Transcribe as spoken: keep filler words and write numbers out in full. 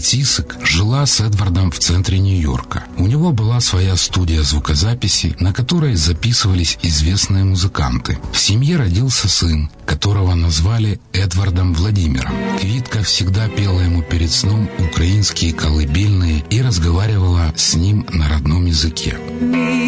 Цисик жила с Эдвардом в центре Нью-Йорка. У него была своя студия звукозаписи, на которой записывались известные музыканты. В семье родился сын, которого назвали Эдвардом Владимиром. Квитка всегда пела ему перед сном украинские колыбельные и разговаривала с ним на родном языке.